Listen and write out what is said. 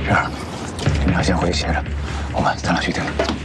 这样，你们俩先回去歇着，咱俩去店里。